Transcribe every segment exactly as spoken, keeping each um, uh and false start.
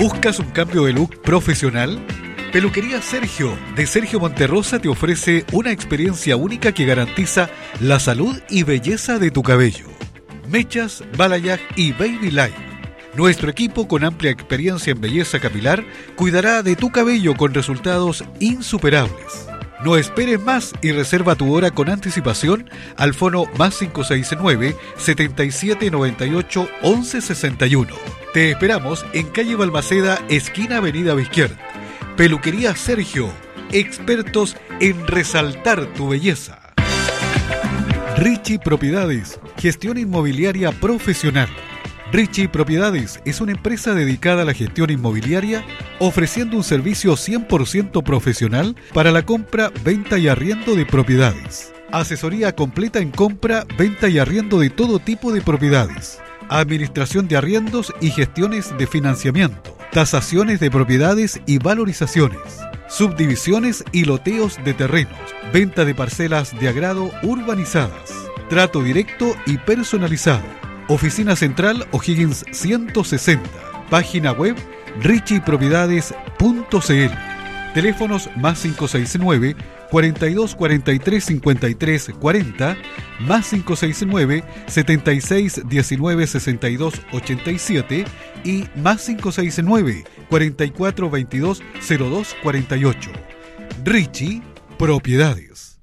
¿Buscas un cambio de look profesional? Peluquería Sergio, de Sergio Monterrosa, te ofrece una experiencia única que garantiza la salud y belleza de tu cabello. Mechas, balayage y baby light. Nuestro equipo, con amplia experiencia en belleza capilar, cuidará de tu cabello con resultados insuperables. No esperes más y reserva tu hora con anticipación al fono más cinco seis nueve, setenta y siete noventa y ocho, once sesenta y uno. Te esperamos en calle Balmaceda, esquina Avenida Bizquiert. Peluquería Sergio, expertos en resaltar tu belleza. Richie Propiedades, gestión inmobiliaria profesional. Richie Propiedades es una empresa dedicada a la gestión inmobiliaria, ofreciendo un servicio cien por ciento profesional para la compra, venta y arriendo de propiedades. Asesoría completa en compra, venta y arriendo de todo tipo de propiedades. Administración de arriendos y gestiones de financiamiento. Tasaciones de propiedades y valorizaciones. Subdivisiones y loteos de terrenos. Venta de parcelas de agrado urbanizadas. Trato directo y personalizado. Oficina Central O'Higgins ciento sesenta. Página web richie propiedades punto c l. Teléfonos más cinco seis nueve, cuarenta y dos cuarenta y tres cincuenta y tres cuarenta, más cinco seis nueve, setenta y seis diecinueve sesenta y dos ochenta y siete y más cinco seis nueve, cuarenta y cuatro veintidós cero dos cuarenta y ocho. Richie Propiedades.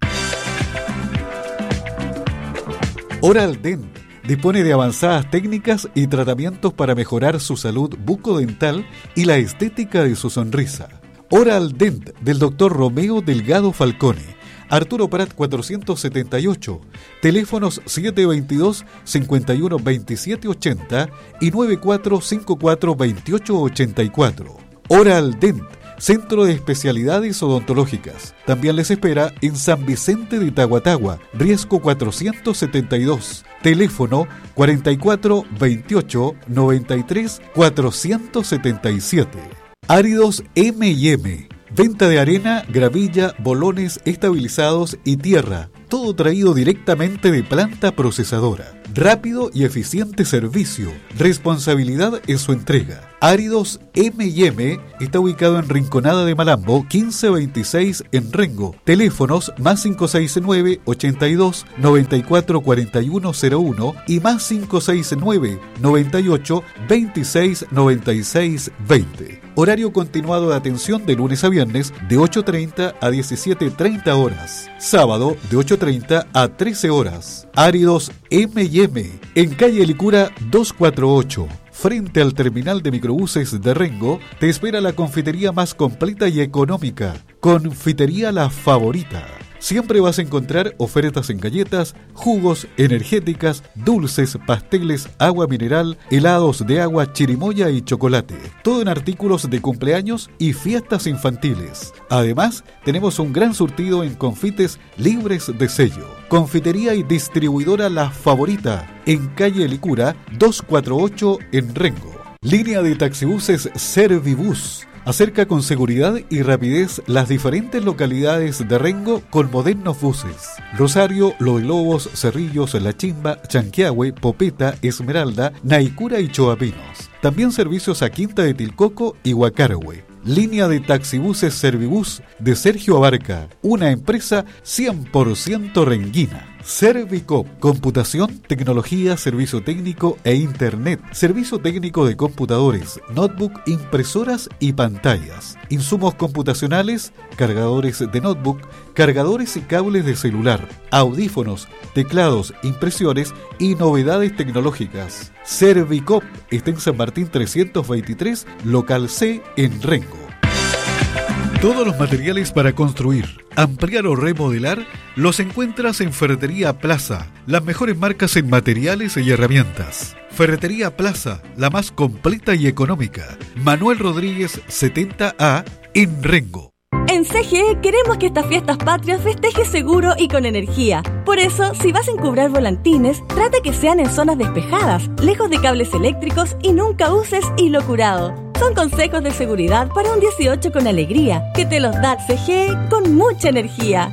Oral Dent dispone de avanzadas técnicas y tratamientos para mejorar su salud bucodental y la estética de su sonrisa. Oral Dent del doctor Romeo Delgado Falcone, Arturo Prat cuatrocientos setenta y ocho, teléfonos siete veintidós, cincuenta y uno veintisiete ochenta y noventa y cuatro cincuenta y cuatro veintiocho ochenta y cuatro. Oral Dent, Centro de Especialidades Odontológicas. También les espera en San Vicente de Tahuatahua, Riesgo cuatrocientos setenta y dos. Teléfono cuarenta y cuatro veintiocho noventa y tres cuatrocientos setenta y siete. Áridos eme y eme. Venta de arena, gravilla, bolones estabilizados y tierra. Todo traído directamente de planta procesadora. Rápido y eficiente servicio. Responsabilidad en su entrega. Áridos eme y eme está ubicado en Rinconada de Malambo, quince veintiséis en Rengo. Teléfonos más cinco seis nueve, ochenta y dos, noventa y cuatro cuarenta y uno cero uno y más cinco seis nueve, noventa y ocho, veintiséis noventa y seis veinte. Horario continuado de atención de lunes a viernes de ocho treinta a diecisiete treinta horas. Sábado de ocho treinta a trece horas. Áridos eme y eme en calle Licura doscientos cuarenta y ocho. Frente al terminal de microbuses de Rengo, te espera la confitería más completa y económica. Confitería La Favorita. Siempre vas a encontrar ofertas en galletas, jugos, energéticas, dulces, pasteles, agua mineral, helados de agua, chirimoya y chocolate. Todo en artículos de cumpleaños y fiestas infantiles. Además, tenemos un gran surtido en confites libres de sello. Confitería y distribuidora La Favorita, en calle Licura doscientos cuarenta y ocho en Rengo. Línea de taxibuses Servibus. Acerca con seguridad y rapidez las diferentes localidades de Rengo con modernos buses. Rosario, Los Lobos, Cerrillos, La Chimba, Chanquiahue, Popeta, Esmeralda, Naicura y Choapinos. También servicios a Quinta de Tilcoco y Huacarahue. Línea de taxibuses Servibus de Sergio Abarca, una empresa cien por ciento renguina. Servicop, computación, tecnología, servicio técnico e internet, servicio técnico de computadores, notebook, impresoras y pantallas, insumos computacionales, cargadores de notebook, cargadores y cables de celular, audífonos, teclados, impresiones y novedades tecnológicas. Servicop está en San Martín trescientos veintitrés, local C en Rengo. Todos los materiales para construir, ampliar o remodelar los encuentras en Ferretería Plaza, las mejores marcas en materiales y herramientas. Ferretería Plaza, la más completa y económica. Manuel Rodríguez setenta A en Rengo. En C G E queremos que estas fiestas patrias festejes seguro y con energía. Por eso, si vas a encubrar volantines, trata que sean en zonas despejadas, lejos de cables eléctricos y nunca uses hilo curado. Son consejos de seguridad para un dieciocho con alegría, que te los da C G E con mucha energía.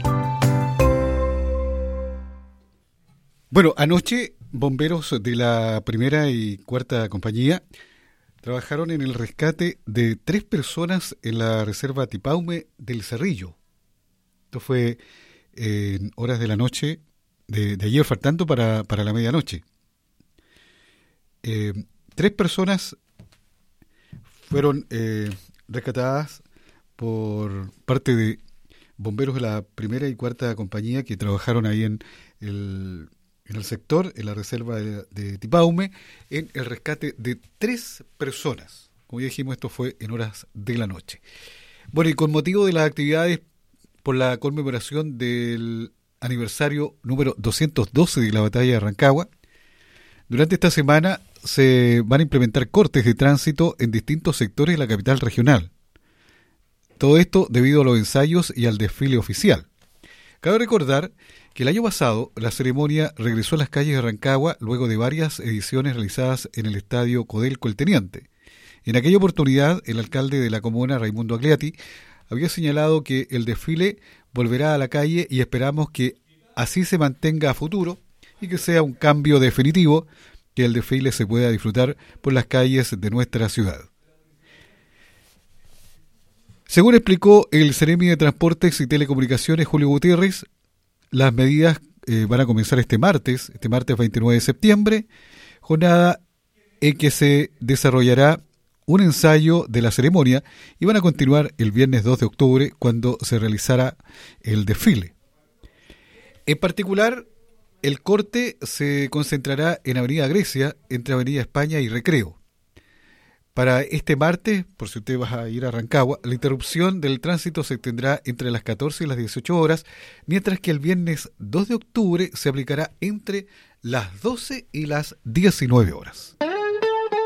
Bueno, anoche bomberos de la primera y cuarta compañía trabajaron en el rescate de tres personas en la reserva Tipaume del Cerrillo. Esto fue eh, en horas de la noche, de, de ayer faltando para, para la medianoche. Eh, tres personas fueron eh, rescatadas por parte de bomberos de la primera y cuarta compañía que trabajaron ahí en el... en el sector, en la reserva de, de Tipaume, en el rescate de tres personas. Como ya dijimos, esto fue en horas de la noche. Bueno, y con motivo de las actividades por la conmemoración del aniversario número doscientos doce de la batalla de Rancagua, durante esta semana se van a implementar cortes de tránsito en distintos sectores de la capital regional. Todo esto debido a los ensayos y al desfile oficial. Cabe recordar que el año pasado la ceremonia regresó a las calles de Rancagua luego de varias ediciones realizadas en el estadio Codelco El Teniente. En aquella oportunidad, el alcalde de la comuna, Raimundo Agliati, había señalado que el desfile volverá a la calle y esperamos que así se mantenga a futuro y que sea un cambio definitivo, que el desfile se pueda disfrutar por las calles de nuestra ciudad. Según explicó el Seremi de Transportes y Telecomunicaciones, Julio Gutiérrez, las medidas eh, van a comenzar este martes, este martes veintinueve de septiembre, jornada en que se desarrollará un ensayo de la ceremonia y van a continuar el viernes dos de octubre cuando se realizará el desfile. En particular, el corte se concentrará en Avenida Grecia, entre Avenida España y Recreo. Para este martes, por si usted va a ir a Rancagua, la interrupción del tránsito se tendrá entre las catorce y las dieciocho horas, mientras que el viernes dos de octubre se aplicará entre las doce y las diecinueve horas.